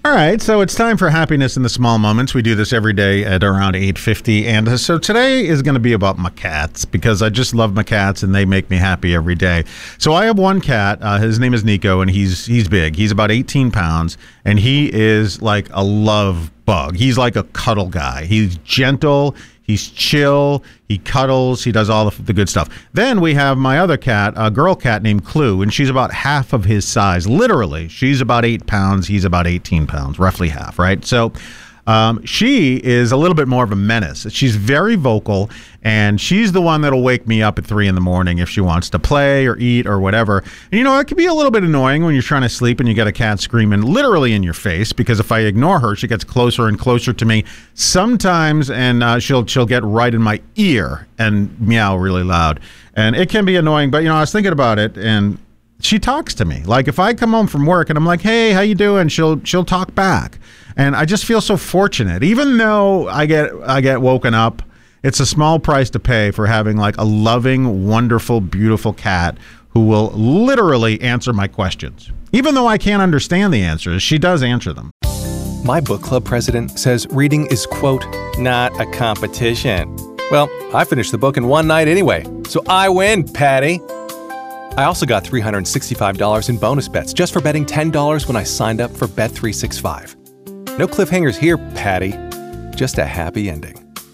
All right, so it's time for Happiness in the Small Moments. We do this every day at around 8:50, and so today is going to be about my cats because I just love my cats and they make me happy every day. So I have one cat. His name is Nico, and he's big. He's about 18 pounds, and he is like a love bug. He's like a cuddle guy. He's gentle. He's chill. He cuddles. He does all the good stuff. Then we have my other cat, a girl cat named Clue, and she's about half of his size. Literally, she's about 8 pounds. He's about 18 pounds, roughly half, right? So she is a little bit more of a menace. She's very vocal, and she's the one that'll wake me up at 3 in the morning if she wants to play or eat or whatever. And, you know, it can be a little bit annoying when you're trying to sleep and you get a cat screaming literally in your face, because if I ignore her, she gets closer and closer to me sometimes, and she'll get right in my ear and meow really loud. And it can be annoying, but, you know, I was thinking about it, and she talks to me. Like if I come home from work and I'm like, "Hey, how you doing?" She'll talk back. And I just feel so fortunate. Even though I get woken up, it's a small price to pay for having like a loving, wonderful, beautiful cat who will literally answer my questions. Even though I can't understand the answers, she does answer them. My book club president says reading is, quote, not a competition. Well, I finished the book in one night anyway, so I win, Patty. I also got $365 in bonus bets just for betting $10 when I signed up for Bet365. No cliffhangers here, Patty. Just a happy ending.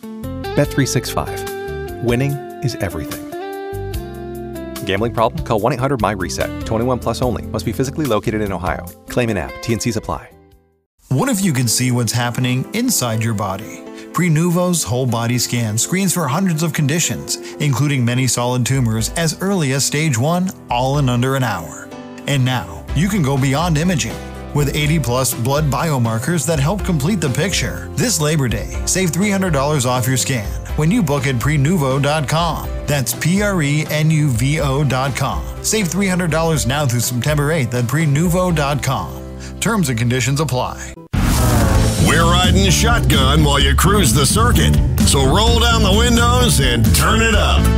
Bet365. Winning is everything. Gambling problem? Call 1-800-MY-RESET. 21 plus only. Must be physically located in Ohio. Claim in app. T&Cs apply. What if you could see what's happening inside your body? Prenuvo's whole body scan screens for hundreds of conditions, including many solid tumors as early as stage 1, all in under an hour. And now, you can go beyond imaging. With 80-plus blood biomarkers that help complete the picture. This Labor Day, save $300 off your scan when you book at Prenuvo.com. That's Prenuvo.com. Save $300 now through September 8th at Prenuvo.com. Terms and conditions apply. We're riding shotgun while you cruise the circuit. So roll down the windows and turn it up.